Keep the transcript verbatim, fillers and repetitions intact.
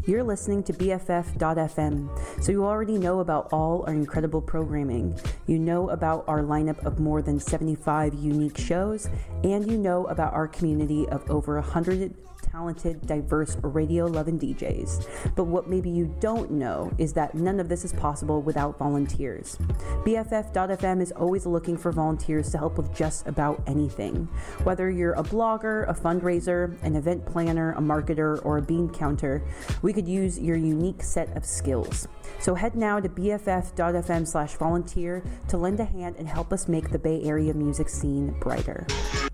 You're listening to B F F dot F M, so you already know about all our incredible programming. You know about our lineup of more than seventy-five unique shows, and you know about our community of over one hundred talented, diverse radio-loving D Js. But what maybe you don't know is that none of this is possible without volunteers. B F F dot F M is always looking for volunteers to help with just about anything. Whether you're a blogger, a fundraiser, an event planner, a marketer, or a bean counter, we could use your unique set of skills. So head now to B F F dot F M slash volunteer to lend a hand and help us make the Bay Area music scene brighter.